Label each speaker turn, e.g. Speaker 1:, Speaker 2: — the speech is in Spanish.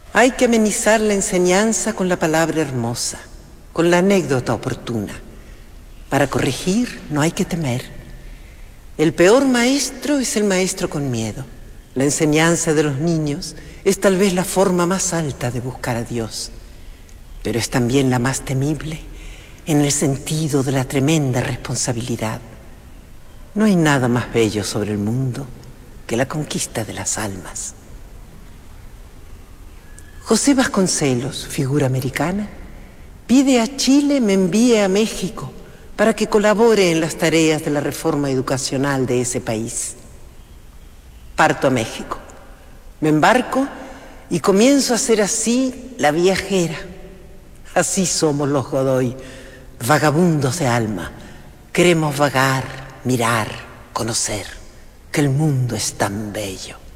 Speaker 1: Hay que amenizar la enseñanza con la palabra hermosa, con la anécdota oportuna. Para corregir no hay que temer. El peor maestro es el maestro con miedo. La enseñanza de los niños es tal vez la forma más alta de buscar a Dios, pero es también la más temible en el sentido de la tremenda responsabilidad. No hay nada más bello sobre el mundo que la conquista de las almas. José Vasconcelos, figura americana, pide a Chile me envíe a México para que colabore en las tareas de la reforma educacional de ese país. Parto a México, me embarco y comienzo a ser así la viajera. Así somos los Godoy, vagabundos de alma. Queremos vagar, mirar, conocer, que el mundo es tan bello.